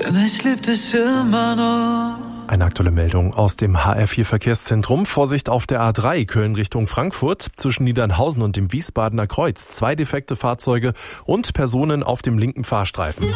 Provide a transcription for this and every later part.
denn ich lieb dich immer noch. Eine aktuelle Meldung aus dem HR4 Verkehrszentrum. Vorsicht auf der A3 Köln Richtung Frankfurt. Zwischen Niedernhausen und dem Wiesbadener Kreuz 2 defekte Fahrzeuge und Personen auf dem linken Fahrstreifen.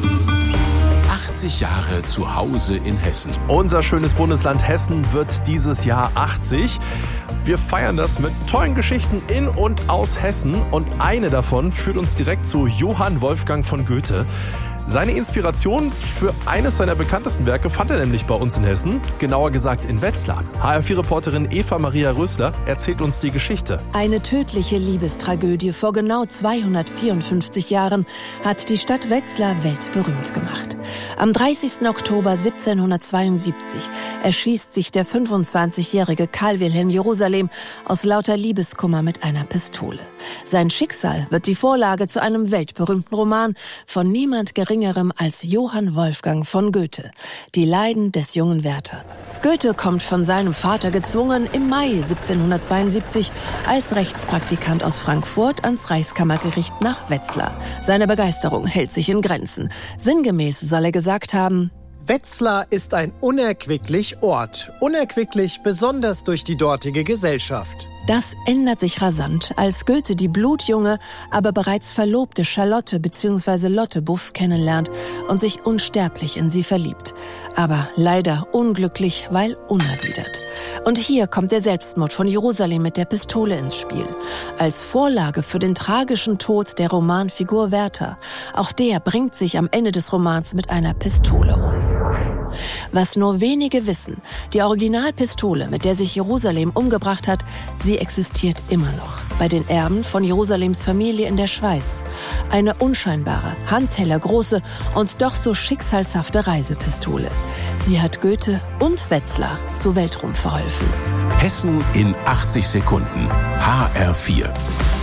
80 Jahre zu Hause in Hessen. Unser schönes Bundesland Hessen wird dieses Jahr 80. Wir feiern das mit tollen Geschichten in und aus Hessen. Und eine davon führt uns direkt zu Johann Wolfgang von Goethe. Seine Inspiration für eines seiner bekanntesten Werke fand er nämlich bei uns in Hessen, genauer gesagt in Wetzlar. HR4-Reporterin Eva Maria Rösler erzählt uns die Geschichte. Eine tödliche Liebestragödie vor genau 254 Jahren hat die Stadt Wetzlar weltberühmt gemacht. Am 30. Oktober 1772 erschießt sich der 25-jährige Karl Wilhelm Jerusalem aus lauter Liebeskummer mit einer Pistole. Sein Schicksal wird die Vorlage zu einem weltberühmten Roman von niemand Geringerem als Johann Wolfgang von Goethe, Die Leiden des jungen Werther. Goethe kommt von seinem Vater gezwungen im Mai 1772 als Rechtspraktikant aus Frankfurt ans Reichskammergericht nach Wetzlar. Seine Begeisterung hält sich in Grenzen. Sinngemäß soll er gesagt haben: Wetzlar ist ein unerquicklich Ort. Unerquicklich besonders durch die dortige Gesellschaft. Das ändert sich rasant, als Goethe die blutjunge, aber bereits verlobte Charlotte bzw. Lotte Buff kennenlernt und sich unsterblich in sie verliebt. Aber leider unglücklich, weil unerwidert. Und hier kommt der Selbstmord von Jerusalem mit der Pistole ins Spiel. Als Vorlage für den tragischen Tod der Romanfigur Werther. Auch der bringt sich am Ende des Romans mit einer Pistole um. Was nur wenige wissen, die Originalpistole, mit der sich Jerusalem umgebracht hat, sie existiert immer noch bei den Erben von Jerusalems Familie in der Schweiz. Eine unscheinbare, handtellergroße und doch so schicksalshafte Reisepistole. Sie hat Goethe und Wetzlar zu Weltruhm verholfen. Hessen in 80 Sekunden. HR4.